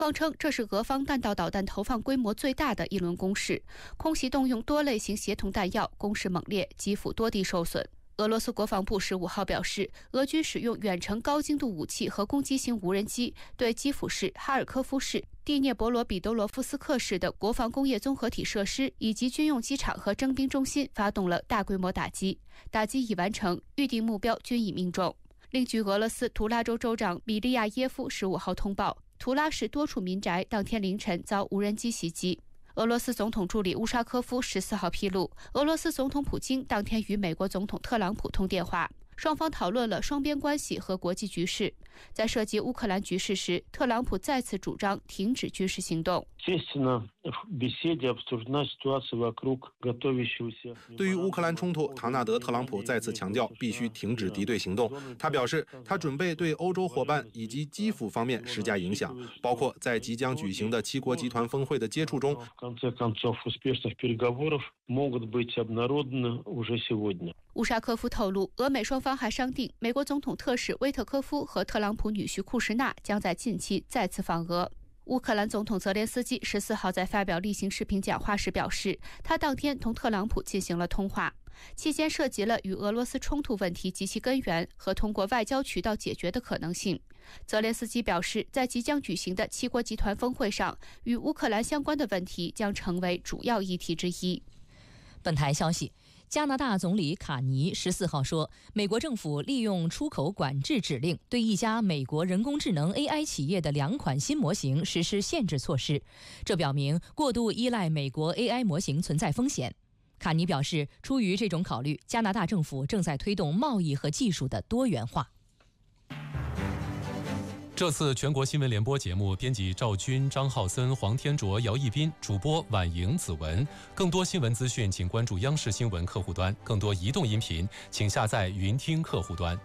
妄称这是俄方弹道导弹投放规模最大的一轮攻势，空袭动用多类型协同弹药，攻势猛烈，基辅多地受损。俄罗斯国防部15号表示，俄军使用远程高精度武器和攻击型无人机，对基辅市、哈尔科夫市、第聂伯罗彼得罗夫斯克市的国防工业综合体设施以及军用机场和征兵中心发动了大规模打击，打击已完成，预定目标均已命中。另据俄罗斯图拉州州长米利亚耶夫15号通报，图拉市多处民宅当天凌晨遭无人机袭击。俄罗斯总统助理乌沙科夫14号披露，俄罗斯总统普京当天与美国总统特朗普通电话，双方讨论了双边关系和国际局势。在涉及乌克兰局势时，特朗普再次主张停止军事行动。 对于乌克兰冲突，唐纳德·特朗普再次强调必须停止敌对行动。他表示，他准备对欧洲伙伴以及基辅方面施加影响，包括在即将举行的7国集团峰会的接触中。 乌沙科夫透露，俄美双方还商定，美国总统特使威特科夫和特朗普女婿库什纳将在近期再次访俄。乌克兰总统泽连斯基14号在发表例行视频讲话时表示，他当天同特朗普进行了通话，期间涉及了与俄罗斯冲突问题及其根源和通过外交渠道解决的可能性。泽连斯基表示，在即将举行的7国集团峰会上，与乌克兰相关的问题将成为主要议题之一。 本台消息，加拿大总理卡尼14号说，美国政府利用出口管制指令对一家美国人工智能 AI 企业的2款新模型实施限制措施，这表明过度依赖美国 AI 模型存在风险。卡尼表示，出于这种考虑，加拿大政府正在推动贸易和技术的多元化。 这次全国新闻联播节目，编辑赵军、张浩森、黄天卓、姚一斌，主播婉莹、子文。更多新闻资讯，请关注央视新闻客户端；更多移动音频，请下载云听客户端。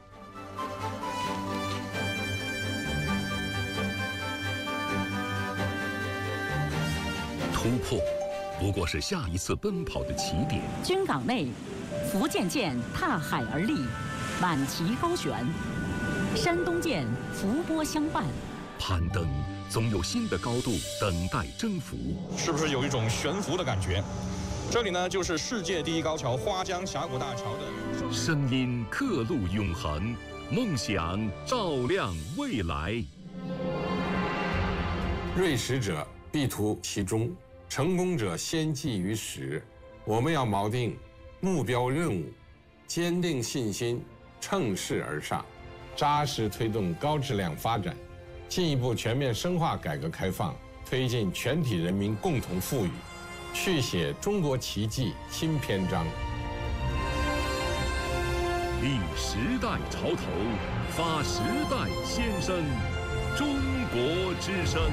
突破不过是下一次奔跑的起点。 军港内，福建舰踏海而立，满旗高悬。山东舰伏波相伴， 攀登总有新的高度等待征服。 是不是有一种悬浮的感觉？这里呢，就是世界第一高桥花江峡谷大桥的声音刻录永恒，梦想照亮未来。 锐识者必图其中，成功者先记于始。我们要锚定目标任务，坚定信心，乘势而上，扎实推动高质量发展，进一步全面深化改革开放，推进全体人民共同富裕，续写中国奇迹新篇章。 立时代潮头，发时代先声，中国之声。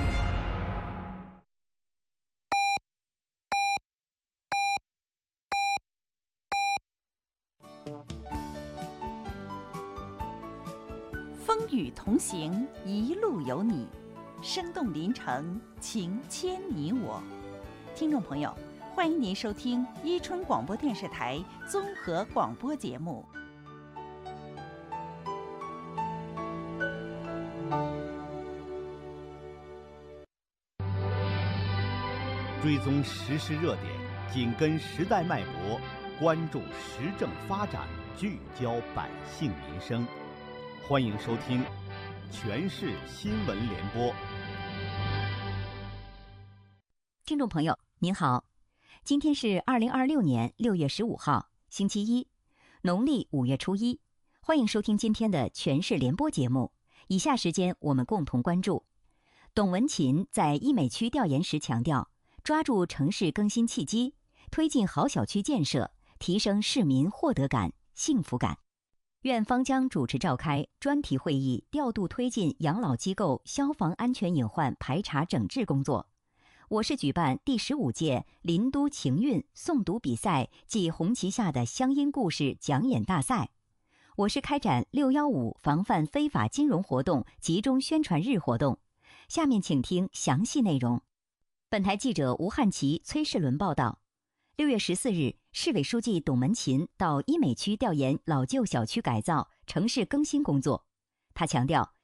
风雨同行，一路有你，生动临城，情牵你我。听众朋友，欢迎您收听伊春广播电视台综合广播节目。 追踪时事热点，紧跟时代脉搏，关注时政发展，聚焦百姓民生。欢迎收听《全市新闻联播》。 听众朋友您好，今天是2026年6月15号，星期一，农历5月初一。欢迎收听今天的《全市联播》节目。以下时间我们共同关注：董文琴在医美区调研时强调，抓住城市更新契机，推进好小区建设，提升市民获得感、幸福感。院方将主持召开专题会议，调度推进养老机构消防安全隐患排查整治工作。我市举办第15届林都情韵诵读比赛暨红旗下的乡音故事讲演大赛。我市开展615防范非法金融活动集中宣传日活动。下面请听详细内容。本台记者吴汉奇、崔世伦报道。6月14日，市委书记董文琴到医美区调研老旧小区改造、城市更新工作。他强调，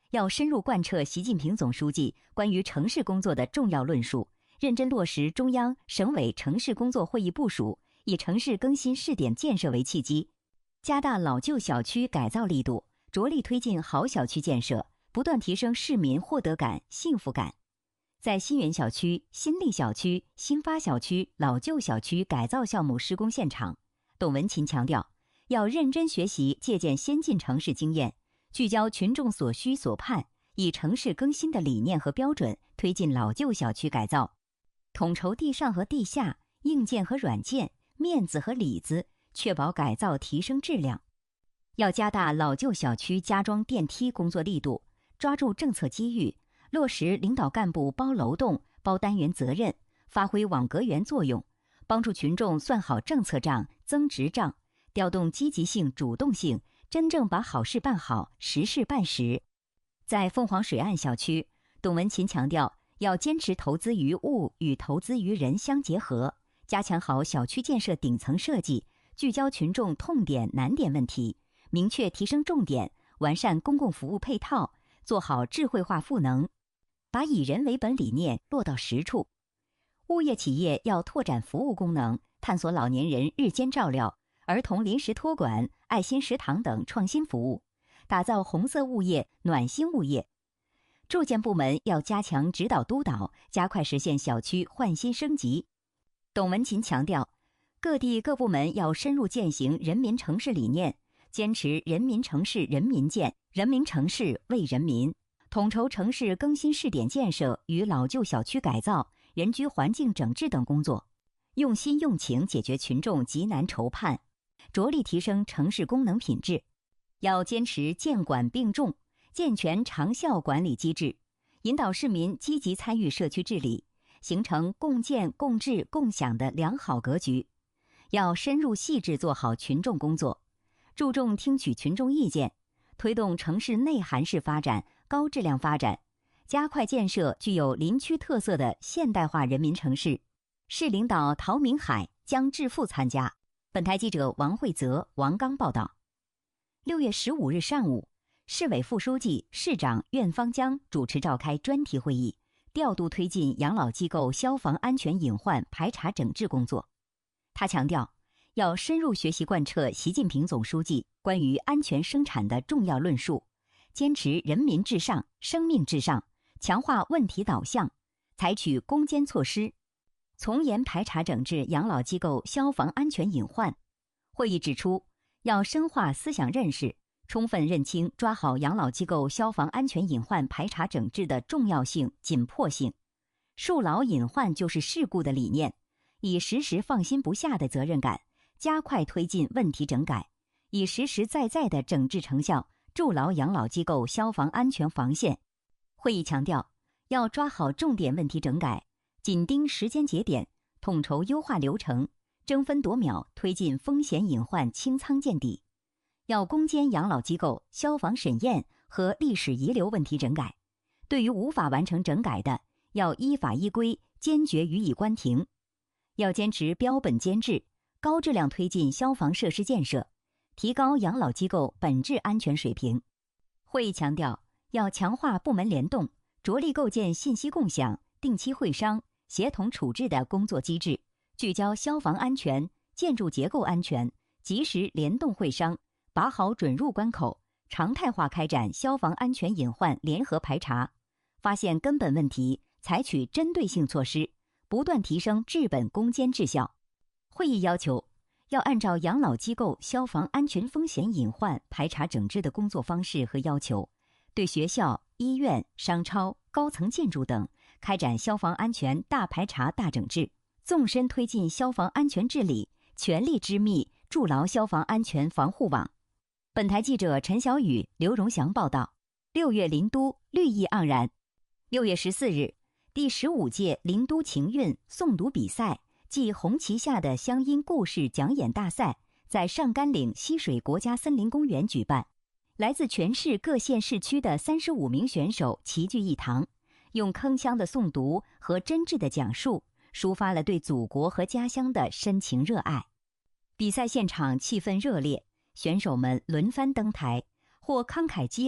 要深入贯彻习近平总书记关于城市工作的重要论述，认真落实中央、省委城市工作会议部署，以城市更新试点建设为契机，加大老旧小区改造力度，着力推进好小区建设，不断提升市民获得感、幸福感。在新源小区、新立小区、新发小区、老旧小区改造项目施工现场，董文琴强调，要认真学习借鉴先进城市经验，聚焦群众所需所盼，以城市更新的理念和标准推进老旧小区改造，统筹地上和地下、硬件和软件、面子和里子，确保改造提升质量。要加大老旧小区加装电梯工作力度，抓住政策机遇，落实领导干部包楼栋、包单元责任，发挥网格员作用，帮助群众算好政策账、增值账，调动积极性、主动性，真正把好事办好，实事办实。在凤凰水岸小区，董文琴强调，要坚持投资于物与投资于人相结合，加强好小区建设顶层设计，聚焦群众痛点难点问题，明确提升重点，完善公共服务配套，做好智慧化赋能，把以人为本理念落到实处。物业企业要拓展服务功能，探索老年人日间照料、儿童临时托管、爱心食堂等创新服务，打造红色物业、暖心物业。住建部门要加强指导督导，加快实现小区换新升级。董文琴强调，各地各部门要深入践行人民城市理念，坚持人民城市人民建，人民城市为人民，统筹城市更新试点建设与老旧小区改造、人居环境整治等工作，用心用情解决群众急难愁盼，着力提升城市功能品质。要坚持建管并重，健全长效管理机制，引导市民积极参与社区治理，形成共建共治共享的良好格局。要深入细致做好群众工作，注重听取群众意见，推动城市内涵式发展、高质量发展，加快建设具有林区特色的现代化人民城市。市领导陶明海、姜志富参加。本台记者王慧泽、王刚报道。6月15日上午，市委副书记、市长苑方江主持召开专题会议，调度推进养老机构消防安全隐患排查整治工作。他强调，要深入学习贯彻习近平总书记关于安全生产的重要论述，坚持人民至上、生命至上，强化问题导向，采取攻坚措施，从严排查整治养老机构消防安全隐患。会议指出，要深化思想认识，充分认清抓好养老机构消防安全隐患排查整治的重要性、紧迫性，树牢隐患就是事故的理念，以时时放心不下的责任感，加快推进问题整改，以实实在在的整治成效筑牢养老机构消防安全防线。会议强调，要抓好重点问题整改，紧盯时间节点，统筹优化流程，争分夺秒推进风险隐患清仓见底。要攻坚养老机构消防审验和历史遗留问题整改，对于无法完成整改的，要依法依规坚决予以关停。要坚持标本兼治，高质量推进消防设施建设，提高养老机构本质安全水平。会议强调，要强化部门联动，着力构建信息共享、定期会商、协同处置的工作机制，聚焦消防安全、建筑结构安全，及时联动会商，把好准入关口，常态化开展消防安全隐患联合排查，发现根本问题，采取针对性措施，不断提升治本攻坚质效。会议要求，要按照养老机构消防安全风险隐患排查整治的工作方式和要求，对学校、医院、商超、高层建筑等开展消防安全大排查大整治，纵深推进消防安全治理，全力织密筑牢消防安全防护网。本台记者陈小雨、刘荣祥报道。6月林都绿意盎然。6月14日，第15届林都情韵诵读比赛暨红旗下的乡音故事讲演大赛在上甘岭溪水国家森林公园举办。来自全市各县市区的35名选手齐聚一堂，用铿锵的诵读和真挚的讲述，抒发了对祖国和家乡的深情热爱。比赛现场气氛热烈，选手们轮番登台，或慷慨激昂，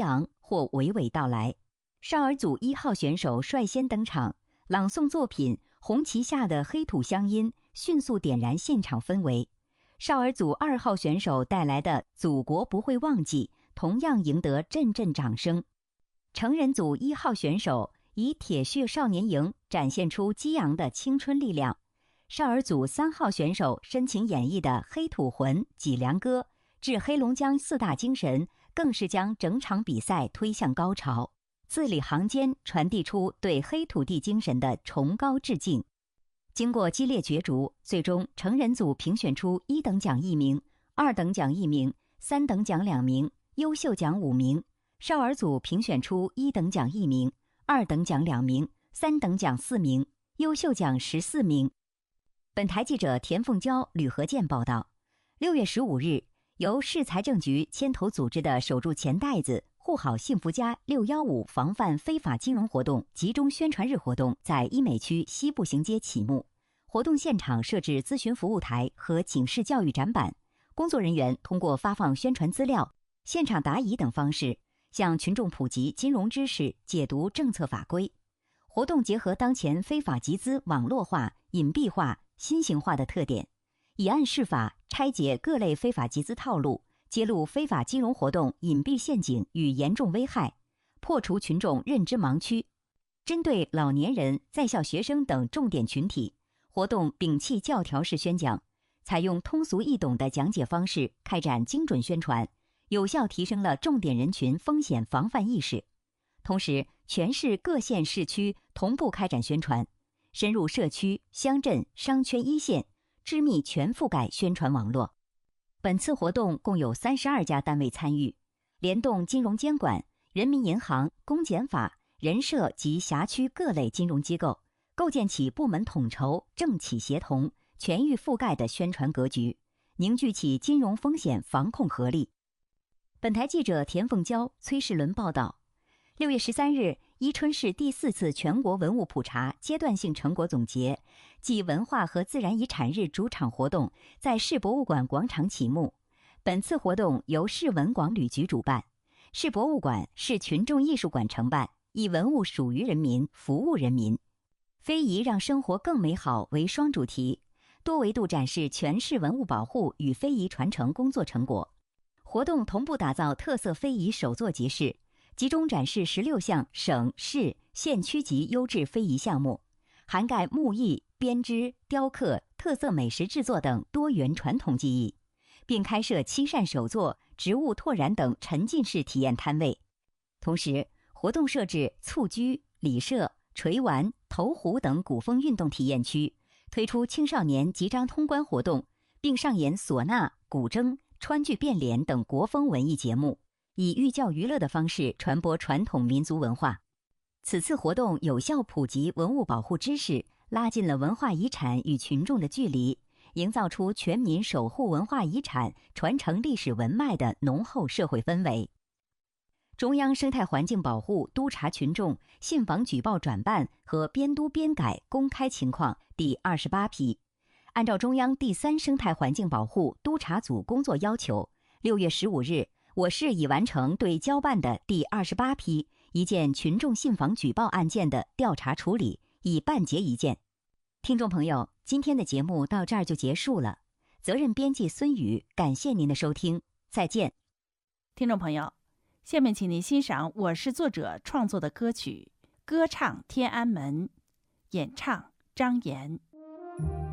或娓娓道来。少儿组1号选手率先登场，朗诵作品《红旗下的黑土乡音》迅速点燃现场氛围。少儿组2号选手带来的《祖国不会忘记》同样赢得阵阵掌声。成人组1号选手以铁血少年营展现出激昂的青春力量。少儿组3号选手深情演绎的《黑土魂》《脊梁歌》致黑龙江4大精神，更是将整场比赛推向高潮，字里行间传递出对黑土地精神的崇高致敬。经过激烈角逐，最终成人组评选出1等奖1名、2等奖1名、3等奖2名、优秀奖5名；少儿组评选出1等奖1名、2等奖2名、3等奖4名、优秀奖14名。本台记者田凤娇、吕和健报道：6月15日，由市财政局牵头组织的守住钱袋子、护好幸福家615防范非法金融活动集中宣传日活动在医美区西步行街启幕。活动现场设置咨询服务台和警示教育展板，工作人员通过发放宣传资料、现场答疑等方式，向群众普及金融知识、解读政策法规。活动结合当前非法集资网络化、隐蔽化、新型化的特点，以案释法，拆解各类非法集资套路，揭露非法金融活动隐蔽陷阱与严重危害，破除群众认知盲区。针对老年人、在校学生等重点群体，活动摒弃教条式宣讲，采用通俗易懂的讲解方式开展精准宣传，有效提升了重点人群风险防范意识。同时，全市各县市区同步开展宣传，深入社区、乡镇、商圈一线，织密全覆盖宣传网络。本次活动共有32家单位参与，联动金融监管、人民银行、公检法、人社及辖区各类金融机构，构建起部门统筹、政企协同、全域覆盖的宣传格局，凝聚起金融风险防控合力。本台记者田凤娇、崔世伦报道：6月13日，伊春市第4次全国文物普查阶段性成果总结暨文化和自然遗产日主场活动在市博物馆广场启幕。本次活动由市文广旅局主办，市博物馆、市群众艺术馆承办，以文物属于人民，服务人民。非遗让生活更美好为双主题，多维度展示全市文物保护与非遗传承工作成果。活动同步打造特色非遗首座集市，集中展示16项省市县区级优质非遗项目，涵盖木艺、编织、雕刻、特色美食制作等多元传统技艺，并开设漆扇手作、植物拓染等沉浸式体验摊位。同时，活动设置蹴鞠、礼射、锤丸、投壶等古风运动体验区，推出青少年集章通关活动，并上演唢呐、古筝、川剧变脸等国风文艺节目，以寓教于乐的方式传播传统民族文化。此次活动有效普及文物保护知识，拉近了文化遗产与群众的距离，营造出全民守护文化遗产、传承历史文脉的浓厚社会氛围。中央生态环境保护督查群众信访举报转办和编督编改公开情况第28批。按照中央第3生态环境保护督查组工作要求，6月15日，我市已完成对交办的第28批一件群众信访举报案件的调查处理，已办结一件。听众朋友，今天的节目到这儿就结束了。责任编辑孙宇，感谢您的收听，再见。 听众朋友，下面请您欣赏我是作者创作的歌曲《歌唱天安门》，演唱张岩。